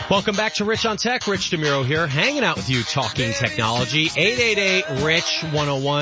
Welcome back to Rich on Tech. Rich DeMuro here, hanging out with you, talking technology. 888-RICH-101,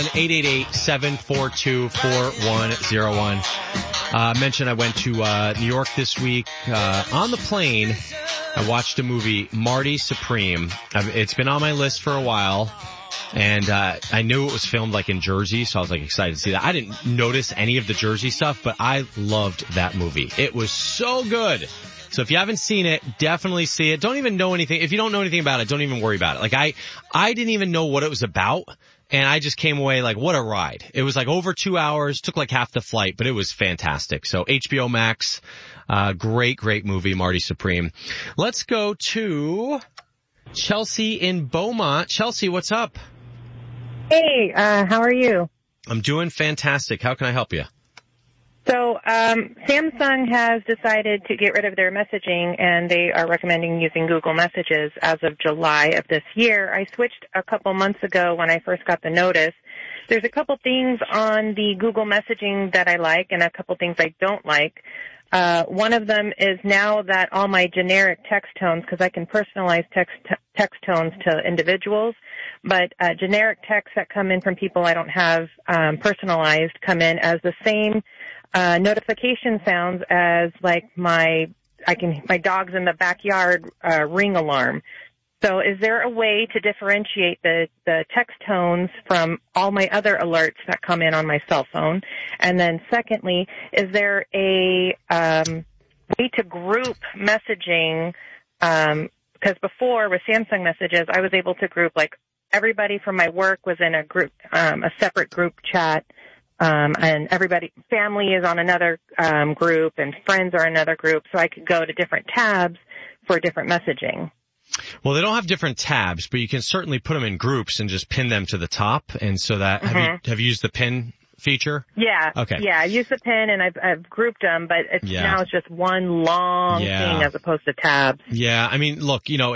888-742-4101. Mentioned I went to New York this week. On the plane, I watched a movie, Marty Supreme. It's been on my list for a while. And I knew it was filmed like in Jersey, so I was like excited to see that. I didn't notice any of the Jersey stuff, but I loved that movie. It was so good. So if you haven't seen it, definitely see it. Don't even know anything. If you don't know anything about it, don't even worry about it. Like I didn't even know what it was about, and I just came away like, what a ride. It was like over 2 hours, took like half the flight, but it was fantastic. So HBO Max, great movie, Marty Supreme. Let's go to Chelsea in Beaumont. Chelsea, what's up? Hey, how are you? I'm doing fantastic. How can I help you? So, Samsung has decided to get rid of their messaging, and they are recommending using Google Messages as of July of this year. I switched a couple months ago when I first got the notice. There's a couple things on the Google Messaging that I like and a couple things I don't like. One of them is now that all my generic text tones, because I can personalize text tones to individuals, but generic texts that come in from people I don't have personalized come in as the same notification sounds as like my dog's in the backyard ring alarm. So is there a way to differentiate the text tones from all my other alerts that come in on my cell phone? And then secondly, is there a way to group messaging? Because before with Samsung Messages, I was able to group like everybody from my work was in a group, a separate group chat. And everybody, family is on another group and friends are another group, so I could go to different tabs for different messaging. Well, they don't have different tabs, but you can certainly put them in groups and just pin them to the top. And so that, have you used the pin feature? Yeah. Okay. Yeah, I use the pin and I've grouped them, but now it's just one long thing as opposed to tabs. Yeah, I mean, look, you know,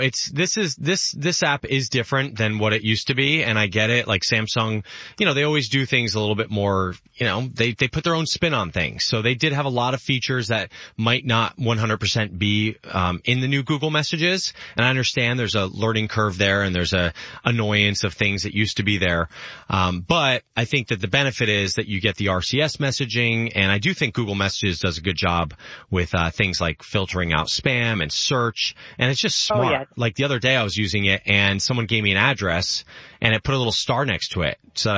this app is different than what it used to be, and I get it. Like Samsung, you know, they always do things a little bit more, you know, they put their own spin on things. So they did have a lot of features that might not 100% be in the new Google Messages, and I understand there's a learning curve there and there's a annoyance of things that used to be there. But I think that the benefit is that you get the RCS messaging, and I do think Google Messages does a good job with things like filtering out spam and search, and it's just smart. Oh, yeah. Like the other day I was using it and someone gave me an address and it put a little star next to it. So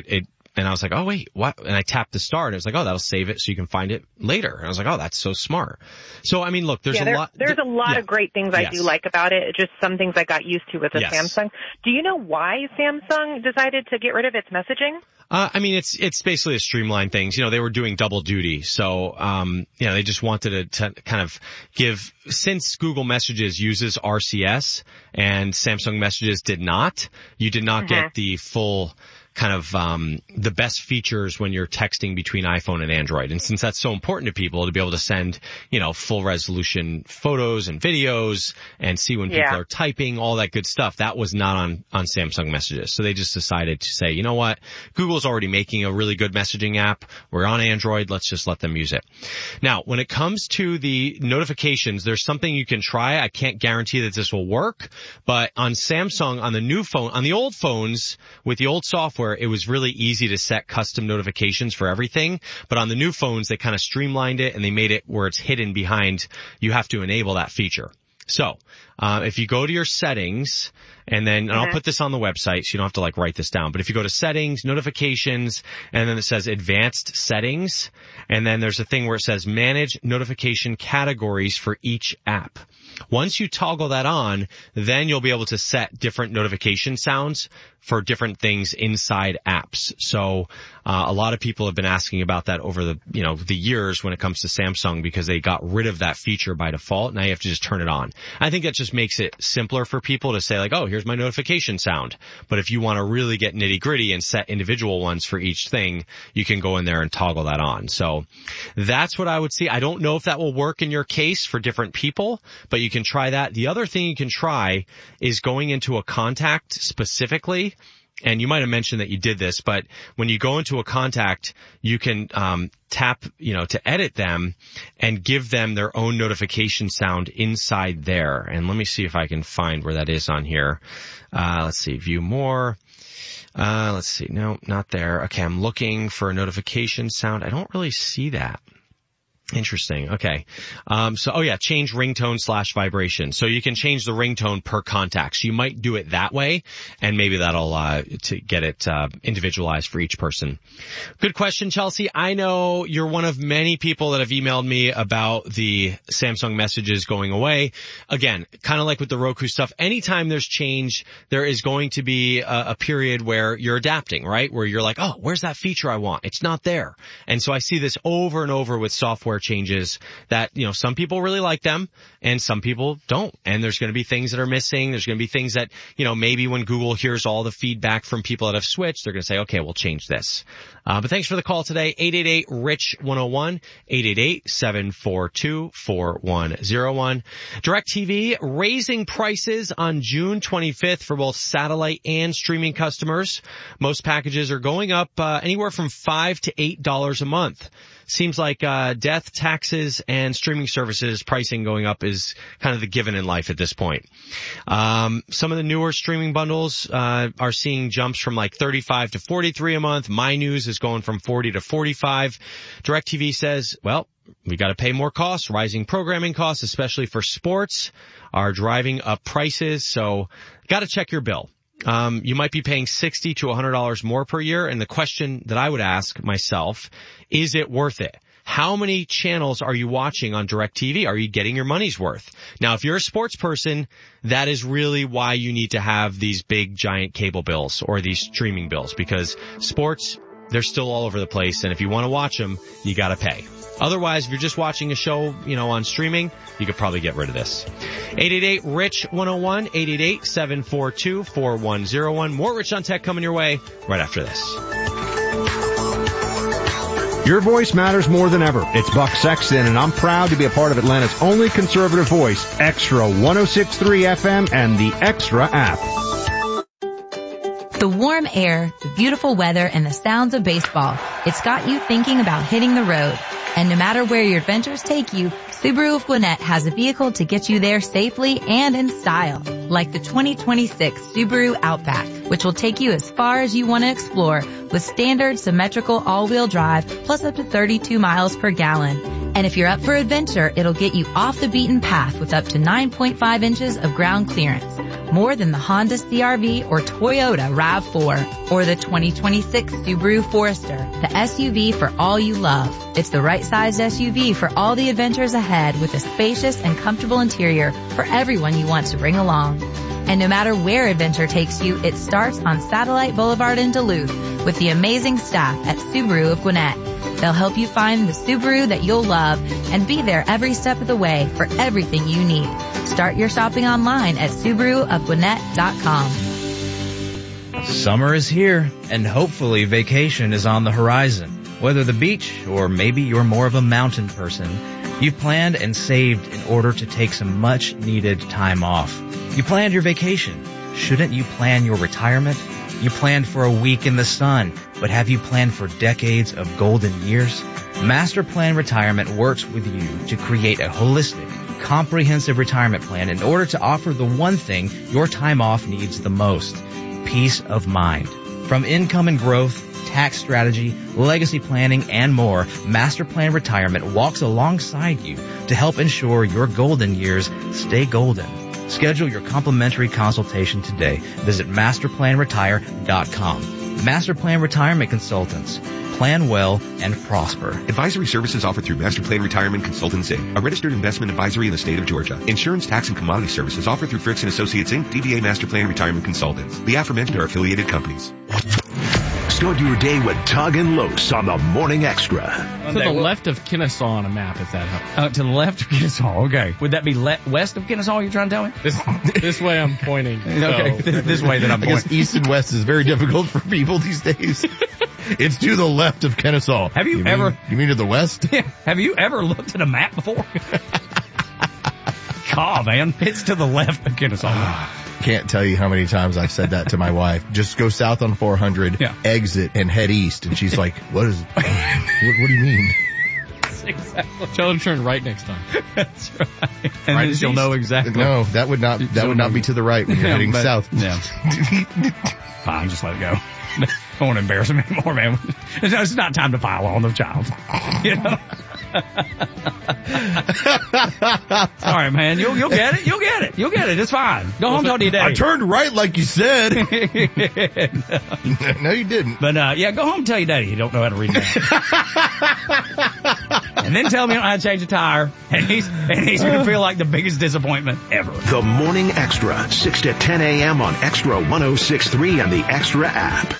and I was like, oh wait, what? And I tapped the star and it was like, oh, that'll save it so you can find it later. And I was like, oh, that's so smart. So, I mean, look, there's a lot of great things I do like about it. It's just some things I got used to with the Samsung. Do you know why Samsung decided to get rid of its messaging? I mean, it's basically to streamline things. You know, they were doing double duty. So, you know, they just wanted to kind of give, since Google Messages uses RCS and Samsung Messages did not, you did not get the full kind of the best features when you're texting between iPhone and Android. And since that's so important to people to be able to send, you know, full resolution photos and videos and see when people are typing, all that good stuff, that was not on Samsung Messages. So they just decided to say, you know what, Google's already making a really good messaging app. We're on Android. Let's just let them use it. Now, when it comes to the notifications, there's something you can try. I can't guarantee that this will work, but on Samsung, on the new phone, on the old phones with the old software, it was really easy to set custom notifications for everything. But on the new phones, they kind of streamlined it and they made it where it's hidden behind. You have to enable that feature. So, if you go to your settings and then, and I'll put this on the website so you don't have to like write this down, but if you go to settings, notifications, and then it says advanced settings, and then there's a thing where it says manage notification categories for each app. Once you toggle that on, then you'll be able to set different notification sounds for different things inside apps. So, a lot of people have been asking about that over the years when it comes to Samsung because they got rid of that feature by default. Now you have to just turn it on. I think that just makes it simpler for people to say like, oh, here's my notification sound. But if you want to really get nitty gritty and set individual ones for each thing, you can go in there and toggle that on. So that's what I would see. I don't know if that will work in your case for different people, but you can try that. The other thing you can try is going into a contact specifically and you might have mentioned that you did this, but when you go into a contact, you can tap, to edit them and give them their own notification sound inside there. And let me see if I can find where that is on here. Let's see, view more. Let's see. No, not there. Okay, I'm looking for a notification sound. I don't really see that. Interesting. Okay. Change ringtone / vibration. So you can change the ringtone per contact. So you might do it that way, and maybe that'll, to get it, individualized for each person. Good question, Chelsea. I know you're one of many people that have emailed me about the Samsung messages going away. Again, kind of like with the Roku stuff, anytime there's change, there is going to be a period where you're adapting, right? Where you're like, oh, where's that feature I want? It's not there. And so I see this over and over with software changes that, some people really like them and some people don't. And there's going to be things that are missing. There's going to be things that, maybe when Google hears all the feedback from people that have switched, they're going to say, okay, we'll change this. But thanks for the call today. 888-RICH-101, 888-742-4101. DirecTV raising prices on June 25th for both satellite and streaming customers. Most packages are going up anywhere from $5 to $8 a month. Seems like death, taxes, and streaming services pricing going up is kind of the given in life at this point. Some of the newer streaming bundles are seeing jumps from like $35 to $43 a month. My News is going from $40 to $45. DirecTV says, well, we got to pay more costs. Rising programming costs, especially for sports, are driving up prices. So got to check your bill. You might be paying $60 to $100 more per year. And the question that I would ask myself, is it worth it? How many channels are you watching on DirecTV? Are you getting your money's worth? Now, if you're a sports person, that is really why you need to have these big giant cable bills or these streaming bills, because sports, they're still all over the place. And if you want to watch them, you got to pay. Otherwise, if you're just watching a show, on streaming, you could probably get rid of this. 888-RICH-101, 888-742-4101. More Rich on Tech coming your way right after this. Your voice matters more than ever. It's Buck Sexton, and I'm proud to be a part of Atlanta's only conservative voice, Extra 106.3 FM and the Extra app. The warm air, the beautiful weather, and the sounds of baseball. It's got you thinking about hitting the road. And no matter where your adventures take you, Subaru of Gwinnett has a vehicle to get you there safely and in style. Like the 2026 Subaru Outback, which will take you as far as you want to explore with standard symmetrical all-wheel drive plus up to 32 miles per gallon. And if you're up for adventure, it'll get you off the beaten path with up to 9.5 inches of ground clearance. More than the Honda CR-V or Toyota RAV4 or the 2026 Subaru Forester, the SUV for all you love. It's the right sized SUV for all the adventures ahead with a spacious and comfortable interior for everyone you want to bring along. And no matter where adventure takes you, it starts on Satellite Boulevard in Duluth with the amazing staff at Subaru of Gwinnett. They'll help you find the Subaru that you'll love and be there every step of the way for everything you need. Start your shopping online at SubaruofGwinnett.com. Summer is here, and hopefully vacation is on the horizon. Whether the beach or maybe you're more of a mountain person, you've planned and saved in order to take some much-needed time off. You planned your vacation. Shouldn't you plan your retirement? You planned for a week in the sun, but have you planned for decades of golden years? Master Plan Retirement works with you to create a holistic, comprehensive retirement plan in order to offer the one thing your time off needs the most, peace of mind. From income and growth, tax strategy, legacy planning, and more, Master Plan Retirement walks alongside you to help ensure your golden years stay golden. Schedule your complimentary consultation today. Visit masterplanretire.com. Master Plan Retirement Consultants. Plan well and prosper. Advisory services offered through Master Plan Retirement Consultants, Inc., a registered investment advisory in the state of Georgia. Insurance, tax, and commodity services offered through Fricks & Associates, Inc., DBA Master Plan Retirement Consultants. The aforementioned are affiliated companies. Start your day with Tug and Los on the Morning Extra. To the left of Kennesaw on a map, if that helps. To the left of Kennesaw, okay. Would that be west of Kennesaw, you're trying to tell me? This way I'm pointing. Okay, this way that I'm pointing. I guess east and west is very difficult for people these days. It's to the left of Kennesaw. Have you ever... You mean to the west? Yeah. Have you ever looked at a map before? God, man. It's to the left of Kennesaw. can't tell you how many times I've said that to my wife. Just go south on 400, exit, and head east. And she's like, what do you mean? Exactly. Tell her to turn right next time. That's right. And then she'll know exactly. No, that would not be to the right when you're heading south. Yeah. Fine, just let it go. I won't embarrass him anymore, man. It's not time to pile on the child. You know? Sorry, man. You'll get it. You'll get it. You'll get it. It's fine. Go home, talk to your daddy. I turned right like you said. No, you didn't. But, go home and tell your daddy you don't know how to read math. And then tell him you don't know how to change a tire. And he's going to feel like the biggest disappointment ever. The Morning Extra, 6 to 10 a.m. on Extra 106.3 and the Extra app.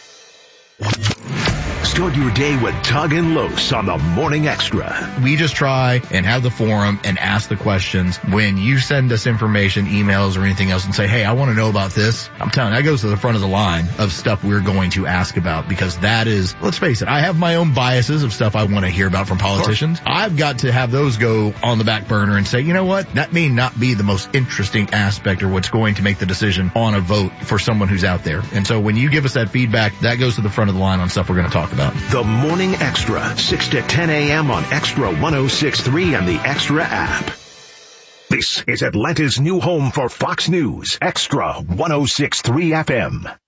Start your day with Tug and Los on the Morning Extra. We just try and have the forum and ask the questions. When you send us information, emails, or anything else and say, hey, I want to know about this, I'm telling you, that goes to the front of the line of stuff we're going to ask about, because that is, let's face it, I have my own biases of stuff I want to hear about from politicians. I've got to have those go on the back burner and say, you know what, that may not be the most interesting aspect or what's going to make the decision on a vote for someone who's out there. And so when you give us that feedback, that goes to the front of the line on stuff we're going to talk about. The Morning Extra, 6 to 10 a.m. on Extra 106.3 and the Extra app. This is Atlanta's new home for Fox News, Extra 106.3 FM.